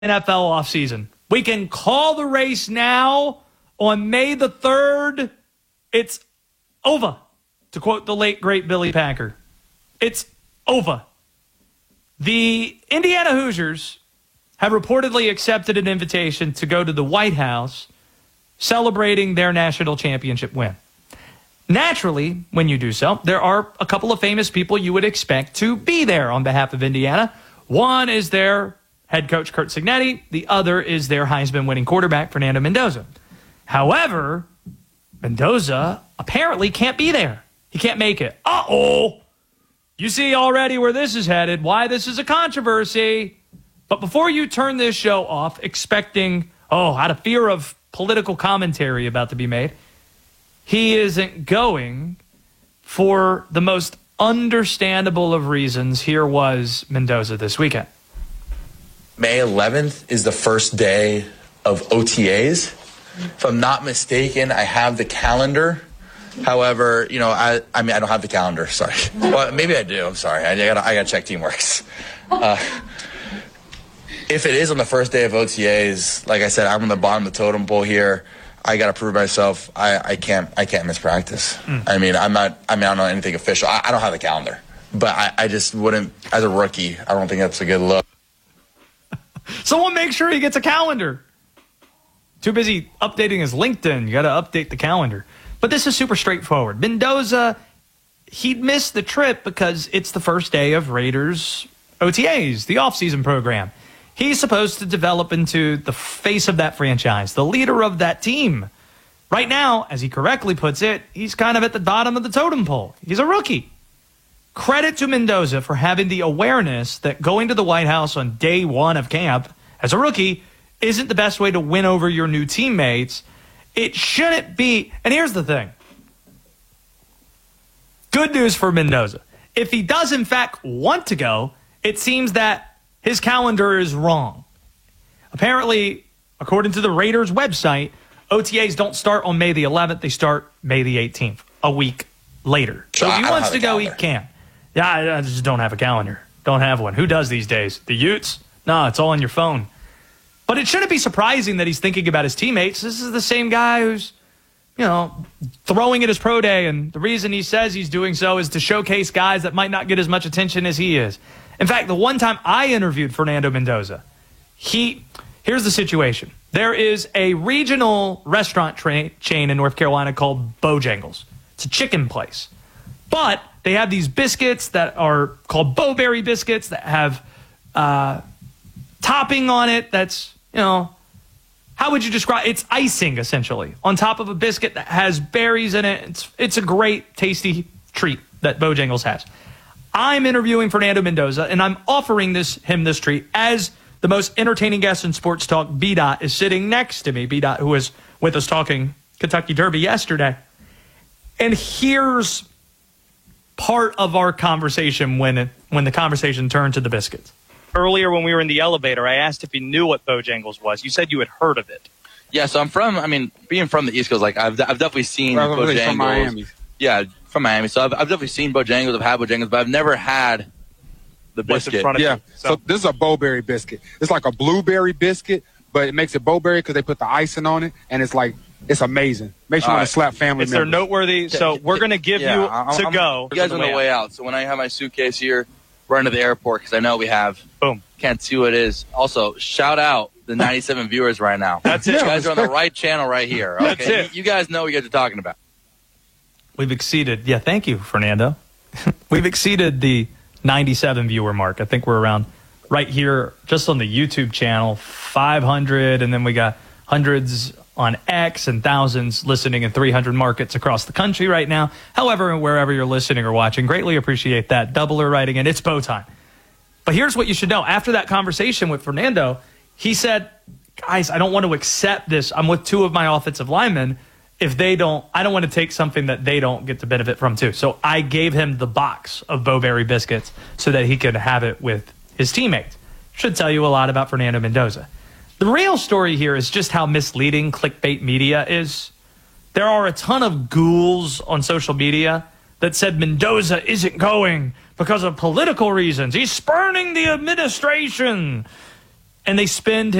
NFL offseason. We can call the race now on May the 3rd. It's over, to quote the late, great Billy Packer. It's over. The Indiana Hoosiers have reportedly accepted an invitation to go to the White House celebrating their national championship win. Naturally, when you do so, there are a couple of famous people you would expect to be there on behalf of Indiana. One is their head coach, Curt Cignetti. The other is their Heisman-winning quarterback, Fernando Mendoza. However, Mendoza apparently can't be there. He can't make it. Uh-oh. You see already where this is headed, why this is a controversy. But before you turn this show off expecting, out of fear of political commentary about to be made, he isn't going for the most understandable of reasons. Here was Mendoza this weekend. May 11th is the first day of OTAs. If I'm not mistaken, I have the calendar. However, I don't have the calendar. Sorry. Well, maybe I do. I'm sorry. I gotta check Teamworks. If it is on the first day of OTAs, like I said, I'm on the bottom of the totem pole here. I gotta prove myself. I can't miss practice. I don't know anything official. I don't have the calendar, but I just wouldn't, as a rookie. I don't think that's a good look. Someone make sure he gets a calendar. Too busy updating his LinkedIn. You got to update the calendar. But this is super straightforward. Mendoza, he'd missed the trip because it's the first day of Raiders OTAs, the offseason program. He's supposed to develop into the face of that franchise, the leader of that team. Right now, as he correctly puts it, he's kind of at the bottom of the totem pole. He's a rookie. Credit to Mendoza for having the awareness that going to the White House on day one of camp as a rookie isn't the best way to win over your new teammates. It shouldn't be. And here's the thing. Good news for Mendoza. If he does, in fact, want to go, it seems that his calendar is wrong. Apparently, according to the Raiders website, OTAs don't start on May the 11th. They start May the 18th, a week later. So if he wants to go, he can. Yeah, I just don't have a calendar. Don't have one. Who does these days? The Utes? No, it's all on your phone. But it shouldn't be surprising that he's thinking about his teammates. This is the same guy who's, throwing at his pro day. And the reason he says he's doing so is to showcase guys that might not get as much attention as he is. In fact, the one time I interviewed Fernando Mendoza, here's the situation. There is a regional restaurant chain in North Carolina called Bojangles. It's a chicken place. But they have these biscuits that are called Bowberry biscuits that have topping on it that's, how would you describe it? It's icing, essentially, on top of a biscuit that has berries in it. It's a great, tasty treat that Bojangles has. I'm interviewing Fernando Mendoza, and I'm offering him this treat as the most entertaining guest in sports talk. B-Dot is sitting next to me. B-Dot, who was with us talking Kentucky Derby yesterday. And here's part of our conversation when the conversation turned to the biscuits. Earlier when we were in the elevator, I asked if you knew what Bojangles was. You said you had heard of it. Yeah, so being from the East Coast, I've definitely seen Bojangles. From Miami. Yeah, from Miami. So I've definitely seen Bojangles. I've had Bojangles, but I've never had the biscuit. Yeah, so this is a Bowberry biscuit. It's like a blueberry biscuit, but it makes it Bowberry because they put the icing on it, and it's amazing. Makes you want to slap family members. They're noteworthy, so we're going to give you go. You guys on the way out, so when I have my suitcase here, run to the airport because I know we have. Boom. Can't see what it is. Also, shout out the 97 viewers right now. That's it. You guys are on the right channel right here. Okay? That's it. You guys know what you guys are talking about. We've exceeded. Yeah, thank you, Fernando. We've exceeded the 97 viewer mark. I think we're around right here just on the YouTube channel, 500, and then we got hundreds on X and thousands listening in 300 markets across the country right now. However, wherever you're listening or watching, greatly appreciate that. Doubler writing in, it's bow time. But here's what you should know. After that conversation with Fernando, he said, guys, I don't want to accept this. I'm with two of my offensive linemen. If they don't, I don't want to take something that they don't get to benefit from too. So I gave him the box of Bowberry biscuits so that he could have it with his teammates. Should tell you a lot about Fernando Mendoza. The real story here is just how misleading clickbait media is. There are a ton of ghouls on social media that said Mendoza isn't going because of political reasons. He's spurning the administration. and they spend